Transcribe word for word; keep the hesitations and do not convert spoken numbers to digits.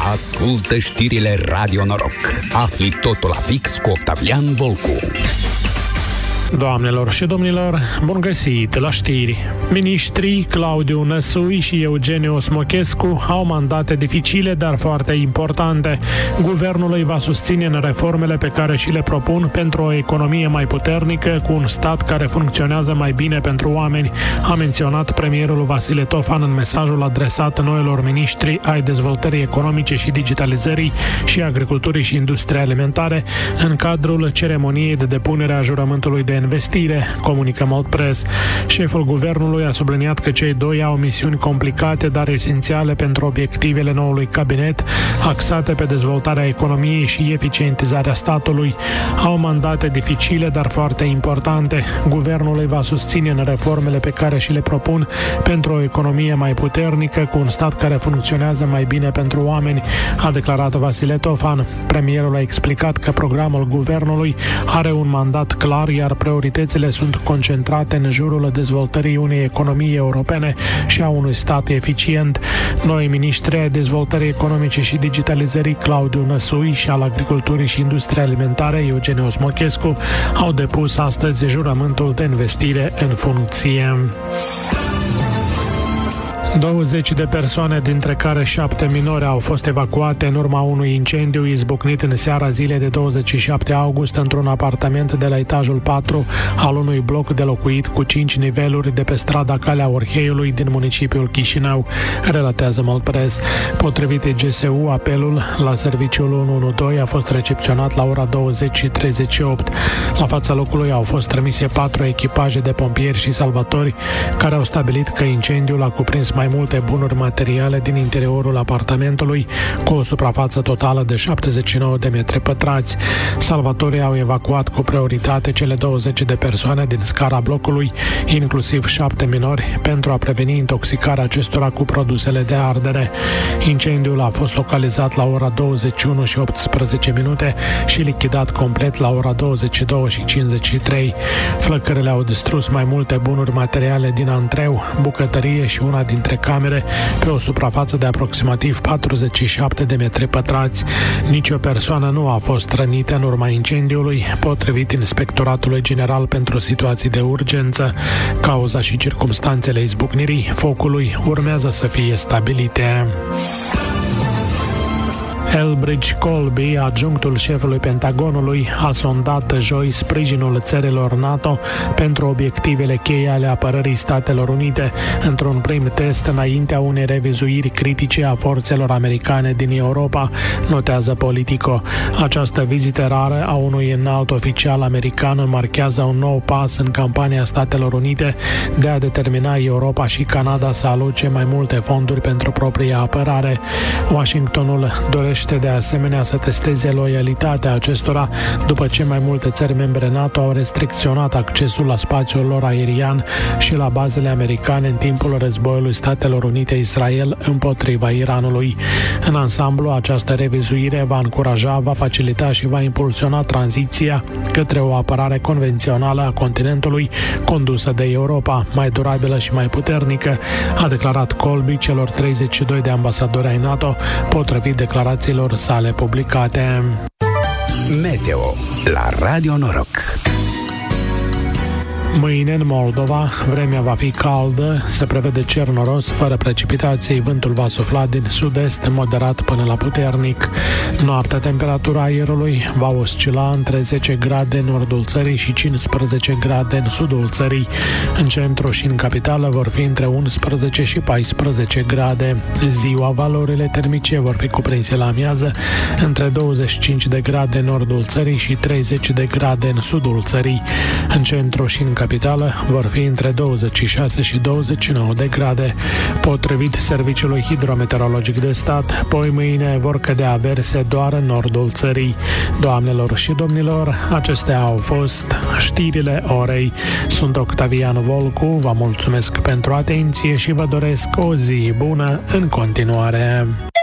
Ascultă știrile Radio Noroc. Afli totul la fix cu Octavian Volcu. Doamnelor și domnilor, bun găsit la știri. Ministrii Claudiu Năsui și Eugeniu Smochescu au mandate dificile, dar foarte importante. Guvernul îi va susține în reformele pe care și le propun pentru o economie mai puternică, cu un stat care funcționează mai bine pentru oameni, a menționat premierul Vasile Tofan în mesajul adresat noilor miniștri ai dezvoltării economice și digitalizării și agriculturii și industriei alimentare în cadrul ceremoniei de depunere a jurământului de investire, comunică Mult Press. Șeful guvernului a subliniat că cei doi au misiuni complicate, dar esențiale pentru obiectivele noului cabinet, axate pe dezvoltarea economiei și eficientizarea statului. Au mandate dificile, dar foarte importante. Guvernul îi va susține în reformele pe care și le propun pentru o economie mai puternică, cu un stat care funcționează mai bine pentru oameni, a declarat Vasile Tofan. Premierul a explicat că programul guvernului are un mandat clar, iar prioritățile sunt concentrate în jurul dezvoltării unei economii europene și a unui stat eficient. Noi miniștri ai dezvoltării economice și digitalizării Claudiu Năsui și al agriculturii și industriei alimentare Eugeniu Smochescu au depus astăzi jurământul de investire în funcție. douăzeci de persoane, dintre care șapte minori, au fost evacuate în urma unui incendiu izbucnit în seara zilei de douăzeci și șapte august într-un apartament de la etajul patru al unui bloc de locuit cu cinci niveluri de pe strada Calea Orheiului din municipiul Chișinău, relatează Mult Press. Potrivit G S U, apelul la serviciul unu unu doi a fost recepționat la ora douăzeci și treizeci și opt. La fața locului au fost trimise patru echipaje de pompieri și salvatori, care au stabilit că incendiul a cuprins mai multe bunuri materiale din interiorul apartamentului, cu o suprafață totală de șaptezeci și nouă de metri pătrați. Salvatorii au evacuat cu prioritate cele douăzeci de persoane din scara blocului, inclusiv șapte minori, pentru a preveni intoxicarea acestora cu produsele de ardere. Incendiul a fost localizat la ora douăzeci și unu și optsprezece minute și lichidat complet la ora douăzeci și două și cincizeci și trei. Flăcările au distrus mai multe bunuri materiale din antreu, bucătărie și una dintre camere, pe o suprafață de aproximativ patruzeci și șapte de metri pătrați. Nici o persoană nu a fost rănită în urma incendiului, potrivit Inspectoratului General pentru Situații de Urgență. Cauza și circumstanțele izbucnirii focului urmează să fie stabilite. Elbridge Colby, adjunctul șefului Pentagonului, a sondat joi sprijinul țărilor NATO pentru obiectivele cheie ale apărării Statelor Unite, într-un prim test înaintea unei revizuiri critice a forțelor americane din Europa, notează Politico. Această vizită rară a unui înalt oficial american marchează un nou pas în campania Statelor Unite de a determina Europa și Canada să aloce mai multe fonduri pentru propria apărare. Washingtonul dorește de asemenea să testeze loialitatea acestora după ce mai multe țări membre NATO au restricționat accesul la spațiul lor aerian și la bazele americane în timpul războiului Statelor Unite-Israel împotriva Iranului. În ansamblu, această revizuire va încuraja, va facilita și va impulsiona tranziția către o apărare convențională a continentului condusă de Europa, mai durabilă și mai puternică, a declarat Colby celor treizeci și doi de ambasadori ai NATO, potrivit declarațiilor sale publicate. Meteo la Radio Noroc. Mâine, în Moldova, vremea va fi caldă, se prevede cer noros, fără precipitații, vântul va sufla din sud-est, moderat până la puternic. Noaptea, temperatura aerului va oscila între zece grade în nordul țării și cincisprezece grade în sudul țării. În centru și în capitală vor fi între unsprezece și paisprezece grade. Ziua, valorile termice vor fi cuprinse la amiază între douăzeci și cinci de grade în nordul țării și treizeci de grade în sudul țării. În centru și în capitală vor fi între douăzeci și șase și douăzeci și nouă de grade. Potrivit Serviciului Hidrometeorologic de Stat, poi mâine vor cădea averse doar în nordul țării. Doamnelor și domnilor, acestea au fost știrile orei. Sunt Octavian Volcu, vă mulțumesc pentru atenție și vă doresc o zi bună în continuare.